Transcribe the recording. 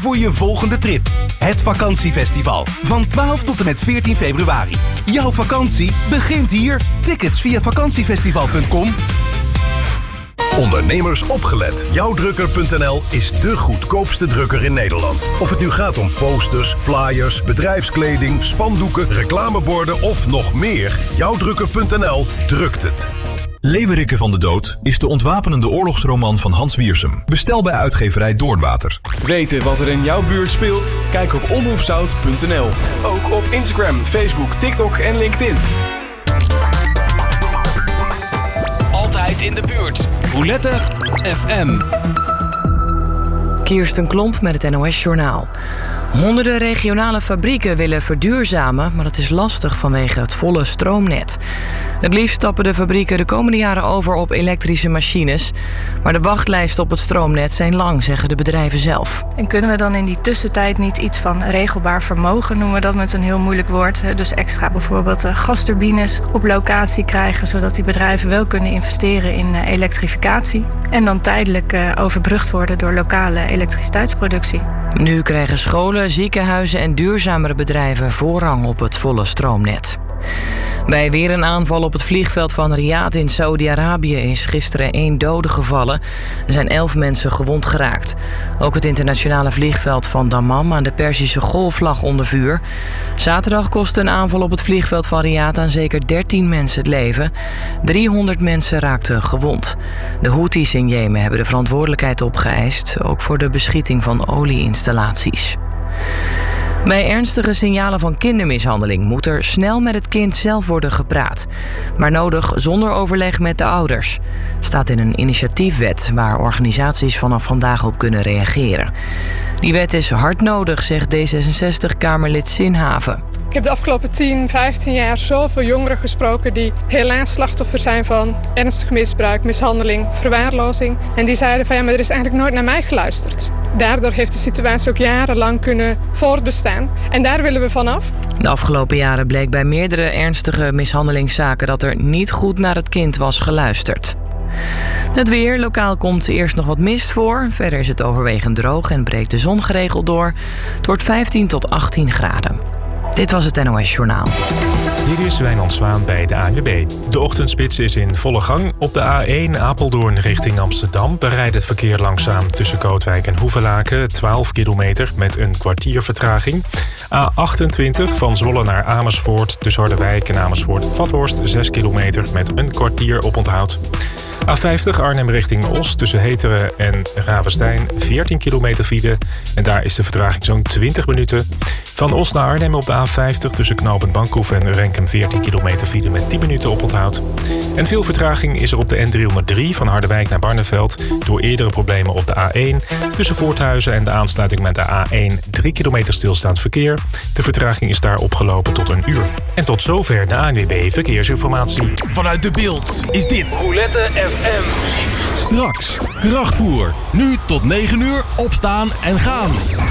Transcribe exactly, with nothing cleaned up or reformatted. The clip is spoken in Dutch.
voor je volgende trip. Het Vakantiefestival. Van twaalf tot en met veertien februari. Jouw vakantie begint hier. Tickets via vakantiefestival punt com. Ondernemers opgelet. Jouwdrukker punt n l is de goedkoopste drukker in Nederland. Of het nu gaat om posters, flyers, bedrijfskleding, spandoeken, reclameborden of nog meer. Jouwdrukker punt n l drukt het. Leeuwerikke van de Dood is de ontwapenende oorlogsroman van Hans Wiersum. Bestel bij uitgeverij Doornwater. Weten wat er in jouw buurt speelt? Kijk op omroepzout punt n l. Ook op Instagram, Facebook, TikTok en LinkedIn. Altijd in de buurt. Roulette F M. Kirsten Klomp met het N O S-journaal. Honderden regionale fabrieken willen verduurzamen, maar dat is lastig vanwege het volle stroomnet. Het liefst stappen de fabrieken de komende jaren over op elektrische machines. Maar de wachtlijsten op het stroomnet zijn lang, zeggen de bedrijven zelf. En kunnen we dan in die tussentijd niet iets van regelbaar vermogen, noemen we dat met een heel moeilijk woord. Dus extra bijvoorbeeld gasturbines op locatie krijgen, zodat die bedrijven wel kunnen investeren in elektrificatie. En dan tijdelijk overbrugd worden door lokale elektriciteitsproductie. Nu krijgen scholen, ziekenhuizen en duurzamere bedrijven voorrang op het volle stroomnet. Bij weer een aanval op het vliegveld van Riyadh in Saudi-Arabië is gisteren één dode gevallen. Er zijn elf mensen gewond geraakt. Ook het internationale vliegveld van Dammam aan de Perzische Golf lag onder vuur. Zaterdag kostte een aanval op het vliegveld van Riyadh aan zeker dertien mensen het leven. driehonderd mensen raakten gewond. De Houthis in Jemen hebben de verantwoordelijkheid opgeëist, ook voor de beschieting van olieinstallaties. Bij ernstige signalen van kindermishandeling moet er snel met het kind zelf worden gepraat. Maar nodig zonder overleg met de ouders. Staat in een initiatiefwet waar organisaties vanaf vandaag op kunnen reageren. Die wet is hard nodig, zegt D zesenzestig-Kamerlid Sinhaven. Ik heb de afgelopen tien, vijftien jaar zoveel jongeren gesproken die helaas slachtoffer zijn van ernstig misbruik, mishandeling, verwaarlozing. En die zeiden van ja, maar er is eigenlijk nooit naar mij geluisterd. Daardoor heeft de situatie ook jarenlang kunnen voortbestaan. En daar willen we vanaf. De afgelopen jaren bleek bij meerdere ernstige mishandelingszaken dat er niet goed naar het kind was geluisterd. Het weer. Lokaal komt eerst nog wat mist voor. Verder is het overwegend droog en breekt de zon geregeld door. Het wordt vijftien tot achttien graden. Dit was het N O S-journaal. Dit is Wijnand Zwaan bij de A N W B. De ochtendspits is in volle gang. Op de A één Apeldoorn richting Amsterdam bereidt het verkeer langzaam tussen Kootwijk en Hoevelaken. twaalf kilometer met een kwartier vertraging. A achtentwintig van Zwolle naar Amersfoort tussen Harderwijk en Amersfoort-Vathorst. zes kilometer met een kwartier oponthoud. A vijftig Arnhem richting Os tussen Heteren en Ravenstein. veertien kilometer file en daar is de vertraging zo'n twintig minuten. Van Os naar Arnhem op de A vijftig tussen knooppunt Bankhoef en Renkum veertien kilometer file met tien minuten oponthoud. En veel vertraging is er op de N driehonderddrie van Harderwijk naar Barneveld door eerdere problemen op de A één. Tussen Voorthuizen en de aansluiting met de A één drie kilometer stilstaand verkeer. De vertraging is daar opgelopen tot een uur. En tot zover de A N W B Verkeersinformatie. Vanuit de Beeld is dit Roulette F M. Straks krachtvoer. Nu tot negen uur opstaan en gaan.